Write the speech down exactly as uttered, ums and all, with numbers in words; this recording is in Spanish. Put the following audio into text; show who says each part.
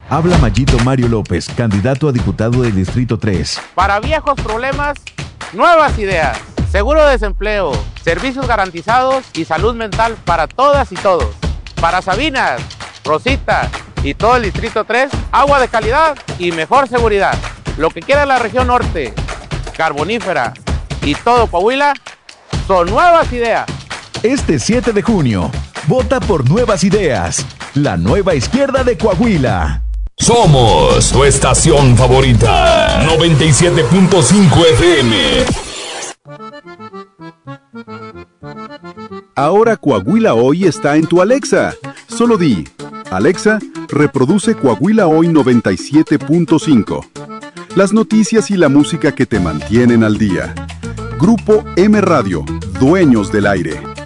Speaker 1: Habla Mayito Mario López, candidato a diputado del Distrito tres.
Speaker 2: Para viejos problemas, nuevas ideas. Seguro de desempleo, servicios garantizados y salud mental para todas y todos. Para Sabinas, Rosita y todo el Distrito tres, agua de calidad y mejor seguridad. Lo que quiera la región norte, carbonífera y todo Coahuila, son nuevas ideas.
Speaker 1: Este siete de junio, vota por Nuevas Ideas, la nueva izquierda de Coahuila.
Speaker 3: Somos tu estación favorita, noventa y siete punto cinco F M.
Speaker 4: Ahora Coahuila Hoy está en tu Alexa. Solo di, Alexa, reproduce Coahuila Hoy noventa y siete punto cinco. Las noticias y la música que te mantienen al día. Grupo M Radio, dueños del aire.